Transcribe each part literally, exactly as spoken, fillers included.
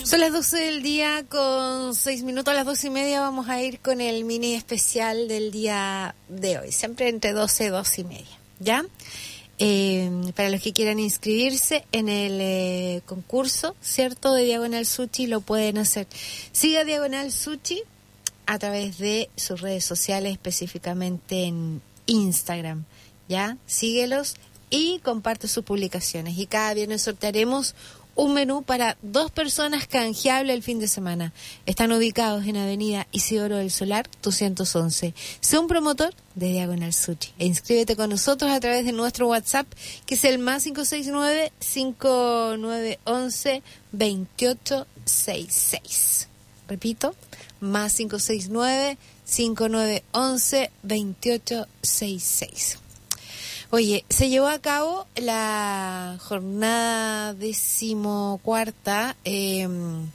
Son las doce del día con seis minutos. A las doce y media vamos a ir con el mini especial del día de hoy. Siempre entre doce y doce y media, ¿ya? Eh, para los que quieran inscribirse en el eh, concurso, ¿cierto? De Diagonal Sushi, lo pueden hacer. Siga Diagonal Sushi a través de sus redes sociales, específicamente en Instagram, ¿ya? Síguelos y comparte sus publicaciones. Y cada viernes sortearemos un menú para dos personas canjeable el fin de semana. Están ubicados en Avenida Isidoro del Solar, doscientos once. Sé un promotor de Diagonal Sushi e inscríbete con nosotros a través de nuestro WhatsApp, que es el más cinco seis nueve, cinco nueve uno uno, dos ocho seis seis. Repito, más cinco seis nueve, cinco nueve uno uno, dos ocho seis seis. Oye, se llevó a cabo la jornada decimocuarta eh,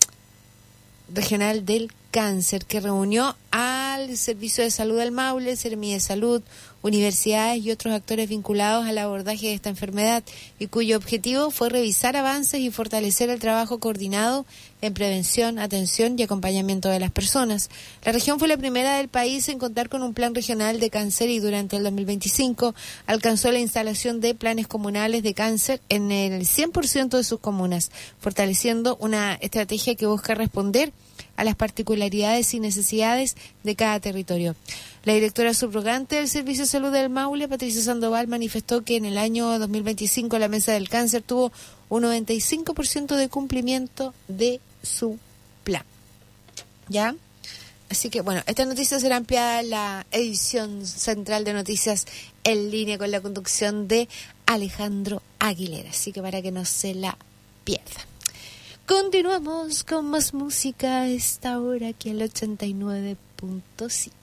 regional del cáncer, que reunió al Servicio de Salud del Maule, el Seremi de Salud, universidades y otros actores vinculados al abordaje de esta enfermedad, y cuyo objetivo fue revisar avances y fortalecer el trabajo coordinado en prevención, atención y acompañamiento de las personas. La región fue la primera del país en contar con un plan regional de cáncer y durante el dos mil veinticinco alcanzó la instalación de planes comunales de cáncer en el cien por ciento de sus comunas, fortaleciendo una estrategia que busca responder a las particularidades y necesidades de cada territorio. La directora subrogante del Servicio de Salud del Maule, Patricia Sandoval, manifestó que en el año dos mil veinticinco la Mesa del Cáncer tuvo un noventa y cinco por ciento de cumplimiento de su plan. ¿Ya? Así que, bueno, esta noticia será ampliada en la edición central de noticias en línea con la conducción de Alejandro Aguilera. Así que para que no se la pierda. Continuamos con más música a esta hora aquí al ochenta y nueve punto cinco.